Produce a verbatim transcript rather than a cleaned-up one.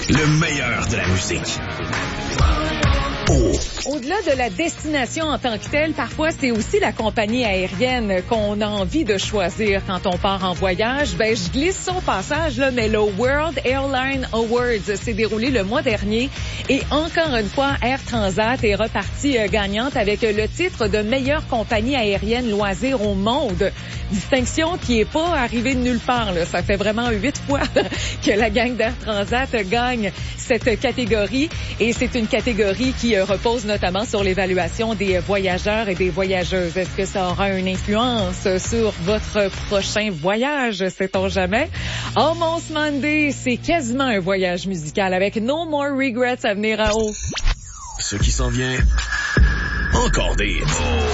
Le meilleur de la musique. Oh. Au-delà de la destination en tant que telle, parfois c'est aussi la compagnie aérienne qu'on a envie de choisir quand on part en voyage. Ben, je glisse son passage, là, mais le World Airline Awards s'est déroulé le mois dernier et encore une fois, Air Transat est repartie euh, gagnante avec le titre de meilleure compagnie aérienne loisir au monde. Distinction qui est pas arrivée de nulle part, là. Ça fait vraiment huit fois que la gang d'Air Transat gagne cette catégorie et c'est une catégorie qui euh, repose notamment sur l'évaluation des voyageurs et des voyageuses. Est-ce que ça aura une influence sur votre prochain voyage? Sait-on jamais? Almost Monday, c'est quasiment un voyage musical avec No More Regrets à venir en haut. Ce qui s'en vient, encore des hits.